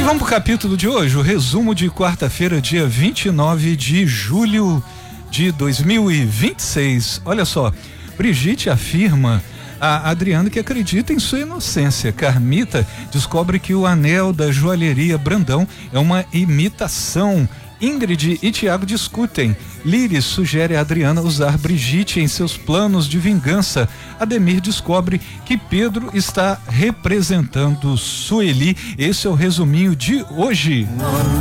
vamos pro capítulo de hoje, o resumo de quarta-feira, dia 29 de julho de 2026. Olha só, Brigitte afirma a Adriana que acredita em sua inocência. Carmita descobre que o anel da joalheria Brandão é uma imitação. Ingrid e Tiago discutem. Liris sugere a Adriana usar Brigitte em seus planos de vingança. Ademir descobre que Pedro está representando Sueli. Esse é o resuminho de hoje.